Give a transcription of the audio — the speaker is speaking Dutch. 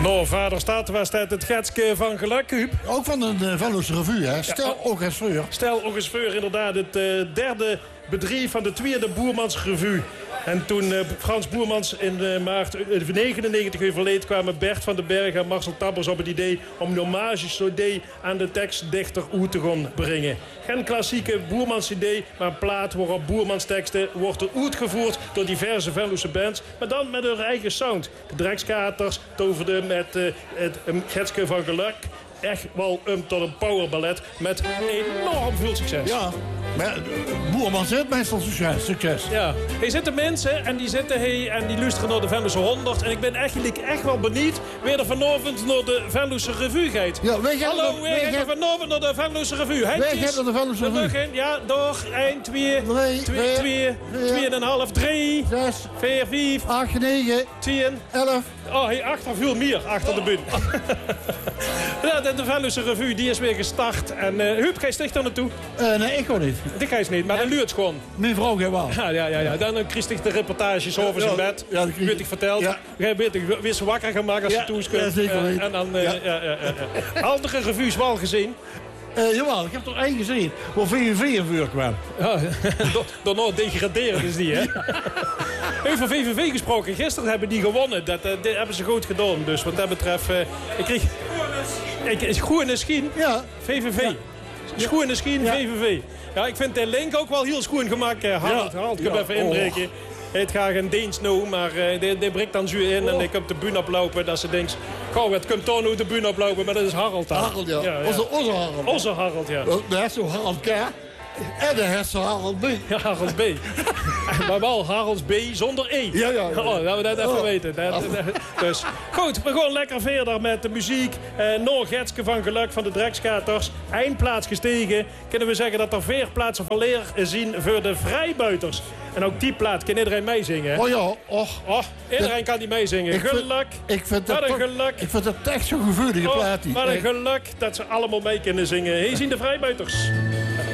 Nou, vader staat, waar staat het Getske van Geluk, Huub? Ook van de Venlose Revue, hè? Stel Orchesfeur. Stel Orchesfeur, inderdaad, het derde bedrijf van de tweede Boermansrevue. En toen Frans Boermans in maart 1999 overleed, kwamen Bert van den Berg en Marcel Tabbers op het idee om een hommage-cd aan de tekstdichter uit te gaan brengen. Geen klassieke Boermans-cd, maar een plaat waarop Boermans teksten wordt uitgevoerd door diverse Venlose bands, maar dan met hun eigen sound. De Drekskaters toverden met het Getske van Geluk echt wel tot een powerballet met enorm veel succes. Ja, maar Boermans heeft meestal succes. Ja, hier zitten mensen en die zitten hier en die luisteren naar de Venlose 100. En ik ben eigenlijk echt wel benieuwd weer er vanavond naar de Venlose Revue gaat. Ja, hallo, wij gaan vanavond naar de Venlose Revue. Wij gaan naar de Venlose Revue. Ja, door 1, 2, 2,5, 3, 6, 4, 5, 8, 9, 10, 11. Oh, hier achter veel meer, achter de bühne. Ja, de Venlose Revue die is weer gestart. En Huub, ga je sticht daar naartoe? Nee, ik ook niet. Die ga je niet, maar dan luurt gewoon. Mijn vrouw gaat wel. Ja. Dan kreeg ik de reportages over zijn bed. Ja, dat werd ik verteld. Ja. Jij werd ik weer zo wakker gemaakt als je toes kunt. Ja, zeker weten. En dan, andere revues wel gezien. Jawel, ik heb er één gezien. Waar VVV in vuur kwam. Ja, door nou degraderen is die, hè? Over VVV gesproken. Gisteren hebben die gewonnen. Dat hebben ze goed gedaan. Dus wat dat betreft... ik kreeg... Schoen Schien. Ja. VVV. Ja. Schoen Schien, ja. VVV. Ja, ik vind de link ook wel heel schoen gemaakt. Harald, ik heb even inbreken. Het gaat geen dienst nu, maar die breekt dan zo in en ik op de bühne oplopen. Dat ze denkt, gauw, het komt toch nu de bühne oplopen, maar dat is Harald dan. Harald, ja. Onze Harald. Onze Harald, ja. De hersen Harald K. En de hersen Harald B. Ja, Harald B. Maar wel Harald B zonder E. Ja. Oh, dat we dat even weten. Dus goed, we gaan lekker verder met de muziek. Nog Getske van Geluk van de Drekskaters. Eindplaats gestegen. Kunnen we zeggen dat er 4 plaatsen van leer zien voor de vrijbuiters. En ook die plaat kan iedereen meezingen. Oh ja, iedereen kan die meezingen. Geluk. Wat een geluk. Ik vind het echt zo'n gevoelige plaat. Wat een geluk dat ze allemaal mee kunnen zingen. Hier zien de vrijbuiters.